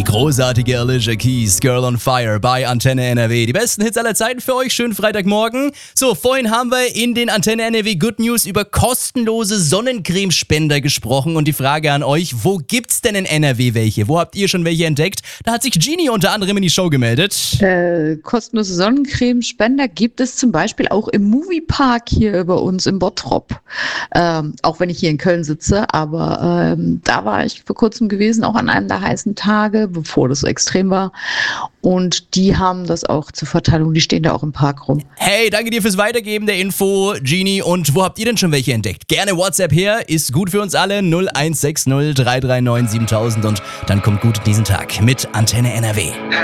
Großartige Alicia Keys, Girl on Fire bei Antenne NRW. Die besten Hits aller Zeiten für euch, schönen Freitagmorgen. So, vorhin haben wir in den Antenne NRW Good News über kostenlose Sonnencremespender gesprochen und die Frage an euch, wo gibt's denn in NRW welche? Wo habt ihr schon welche entdeckt? Da hat sich Genie unter anderem in die Show gemeldet. Kostenlose Sonnencremespender gibt es zum Beispiel auch im Moviepark hier bei uns im Bottrop. Auch wenn ich hier in Köln sitze, aber da war ich vor kurzem gewesen, auch an einem der heißen Tage, bevor das so extrem war. Und die haben das auch zur Verteilung, die stehen da auch im Park rum. Hey, danke dir fürs Weitergeben der Info, Genie. Und wo habt ihr denn schon welche entdeckt? Gerne WhatsApp her, ist gut für uns alle. 0160 339 7000 und dann kommt gut in diesen Tag mit Antenne NRW.